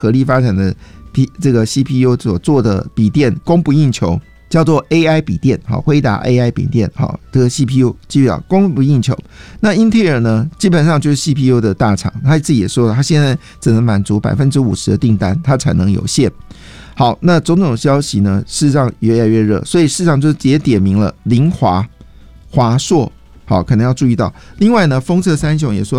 合力发展的这个 CPU 所做的笔电供不应求，叫做 AI 笔电，好，辉达 AI 笔电，好，这个 CPU 基本上供不应求。那英特尔呢，基本上就是 CPU 的大厂，他自己也说了，他现在只能满足 50% 的订单，他产能有限。好，那种种消息呢，事实上越来越热，所以市场就直接点名了凌华、华硕，好，可能要注意到。另外呢，丰测三雄也说